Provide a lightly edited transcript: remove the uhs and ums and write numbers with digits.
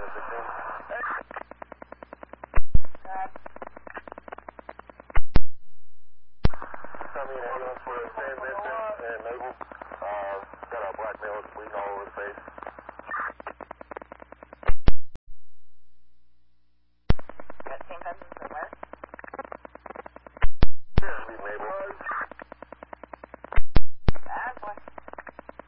Coming ambulance for San Vincent and Naval. Got a black male bleeding all over the face.